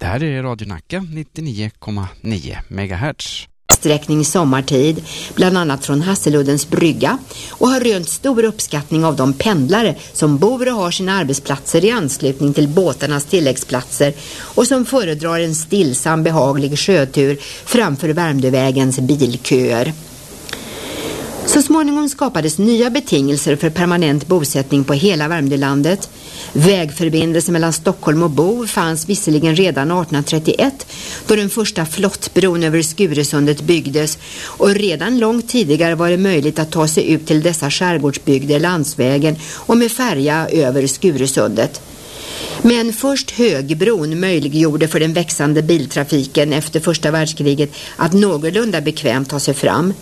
här är Radio Nacka 99,9 MHz. Sträckning sommartid, bland annat från Hasseluddens brygga, och har rönt stor uppskattning av de pendlare som bor och har sina arbetsplatser i anslutning till båtarnas tilläggsplatser och som föredrar en stillsam behaglig sjötur framför Värmdövägens bilköer. Så småningom skapades nya betingelser för permanent bosättning på hela Värmdölandet. Vägförbindelse mellan Stockholm och Bo fanns visserligen redan 1831 då den första flottbron över Skuresundet byggdes, och redan långt tidigare var det möjligt att ta sig ut till dessa skärgårdsbygder landsvägen och med färja över Skuresundet. Men först Högbron möjliggjorde för den växande biltrafiken efter första världskriget att någorlunda bekvämt ta sig fram.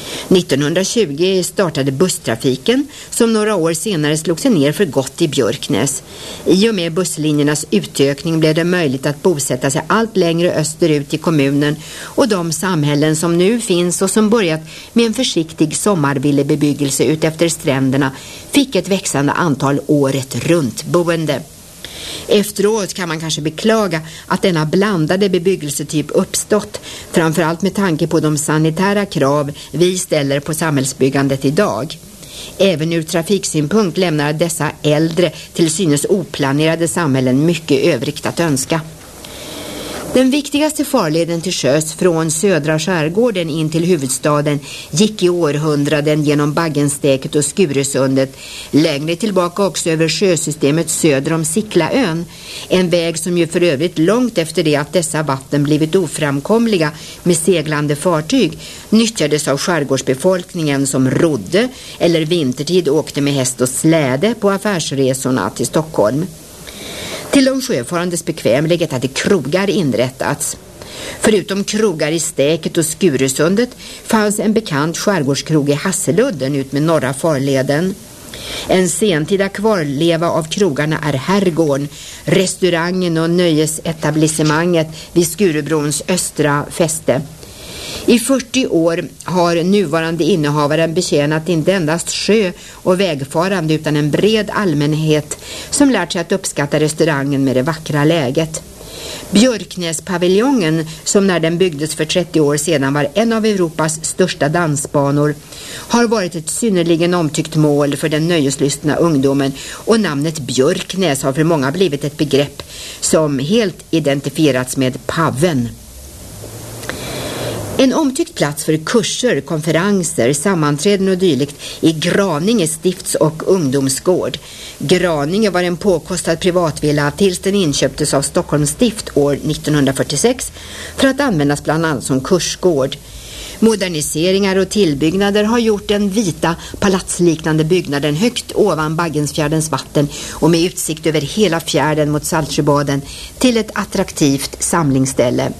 1920 startade busstrafiken som några år senare slog sig ner för gott i Björknäs. I och med busslinjernas utökning blev det möjligt att bosätta sig allt längre österut i kommunen, och de samhällen som nu finns och som börjat med en försiktig sommarvillebebyggelse ut efter stränderna fick ett växande antal året runt boende. Efteråt kan man kanske beklaga att denna blandade bebyggelsetyp uppstått, framförallt med tanke på de sanitära krav vi ställer på samhällsbyggandet idag. Även ur trafiksynpunkt lämnar dessa äldre till synes oplanerade samhällen mycket övrigt att önska. Den viktigaste farleden till sjöss från södra skärgården in till huvudstaden gick i århundraden genom Baggenstäket och Skuresundet, längre tillbaka också över sjösystemet söder om Siklaön, en väg som ju för övrigt långt efter det att dessa vatten blivit oframkomliga med seglande fartyg nyttjades av skärgårdsbefolkningen som rodde eller vintertid åkte med häst och släde på affärsresorna till Stockholm. Till de sjöfarandes bekvämlighet hade krogar inrättats. Förutom krogar i Stäket och Skuresundet fanns en bekant skärgårdskrog i Hasseludden ut med norra farleden. En sentida kvarleva av krogarna är Herrgården, restaurangen och nöjesetablissemanget vid Skurebrons östra fäste. I 40 år har nuvarande innehavaren betjänat inte endast sjö- och vägfarande utan en bred allmänhet som lärt sig att uppskatta restaurangen med det vackra läget. Björknäspaviljongen, som när den byggdes för 30 år sedan var en av Europas största dansbanor, har varit ett synnerligen omtyckt mål för den nöjeslystna ungdomen, och namnet Björknäs har för många blivit ett begrepp som helt identifierats med paven. En omtyckt plats för kurser, konferenser, sammanträden och dylikt i Graninge stifts- och ungdomsgård. Graninge var en påkostad privatvilla tills den inköptes av Stockholms stift år 1946 för att användas bland annat som kursgård. Moderniseringar och tillbyggnader har gjort den vita palatsliknande byggnaden högt ovan Baggensfjärdens vatten och med utsikt över hela fjärden mot Saltsjöbaden till ett attraktivt samlingsställe.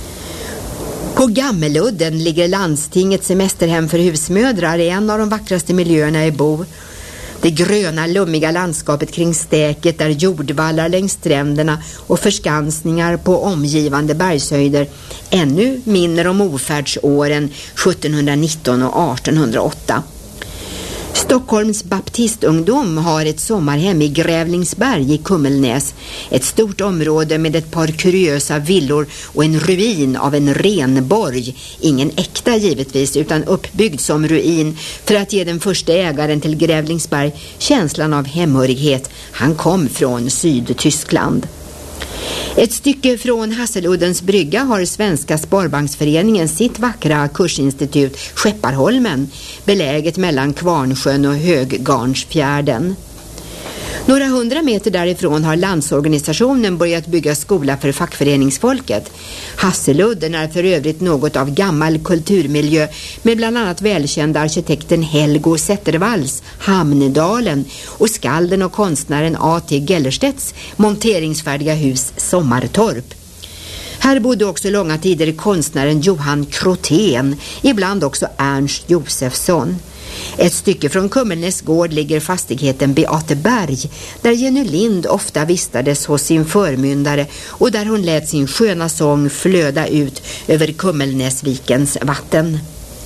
På Gammeludden ligger landstingets semesterhem för husmödrar i en av de vackraste miljöerna i Bo. Det gröna, lummiga landskapet kring Stäket där jordvallar längs stränderna och förskansningar på omgivande bergshöjder ännu minner om ofärdsåren 1719 och 1808. Stockholms baptistungdom har ett sommarhem i Grävlingsberg i Kummelnäs. Ett stort område med ett par kuriösa villor och en ruin av en renborg. Ingen äkta givetvis, utan uppbyggd som ruin för att ge den första ägaren till Grävlingsberg känslan av hemhörighet. Han kom från Sydtyskland. Ett stycke från Hasseluddens brygga har Svenska Sparbanksföreningen sitt vackra kursinstitut Skepparholmen, beläget mellan Kvarnsjön och Höggarnsfjärden. Några 100 meter därifrån har Landsorganisationen börjat bygga skola för fackföreningsfolket. Hasseludden är för övrigt något av gammal kulturmiljö med bland annat välkända arkitekten Helgo Zettervalls Hamndalen och skalden och konstnären A.T. Gellerstedts monteringsfärdiga hus Sommartorp. Här bodde också långa tider konstnären Johan Krotén, ibland också Ernst Josefsson. Ett stycke från Kummelnäs gård ligger fastigheten Beateberg, där Jenny Lind ofta vistades hos sin förmyndare och där hon lät sin sköna sång flöda ut över Kummelnäsvikens vatten.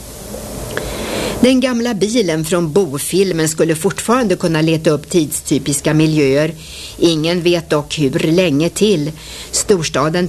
Den gamla bilen från Bo-filmen skulle fortfarande kunna leta upp tidstypiska miljöer. Ingen vet dock hur länge till. Storstaden